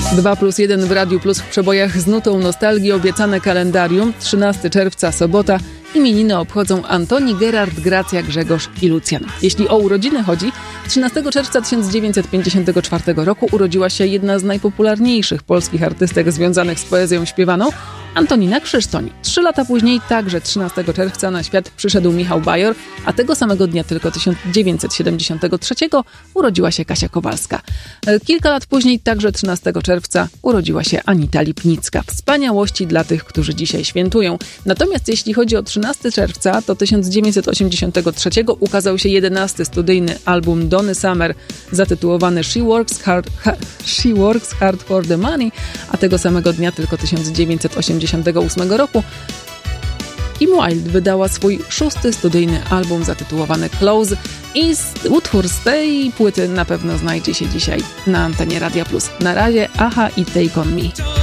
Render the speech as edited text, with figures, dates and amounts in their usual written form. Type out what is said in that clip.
2+1 w Radiu Plus w przebojach z nutą nostalgii obiecane kalendarium. 13 czerwca, sobota. Imieniny obchodzą Antoni, Gerard, Gracja, Grzegorz i Lucjan. Jeśli o urodziny chodzi, 13 czerwca 1954 roku urodziła się jedna z najpopularniejszych polskich artystek związanych z poezją śpiewaną, Antonina Krzysztoń. 3 lata później, także 13 czerwca, na świat przyszedł Michał Bajor, a tego samego dnia, tylko 1973, urodziła się Kasia Kowalska. Kilka lat później, także 13 czerwca, urodziła się Anita Lipnicka. Wspaniałości dla tych, którzy dzisiaj świętują. Natomiast jeśli chodzi o 13 czerwca, to 1983 ukazał się 11 studyjny album Donny Summer zatytułowany She Works Hard for the Money, a tego samego dnia, tylko 1988 roku, Kim Wilde wydała swój 6. studyjny album zatytułowany Close i utwór z tej płyty na pewno znajdzie się dzisiaj na antenie Radia Plus. Na razie, aha i Take On Me.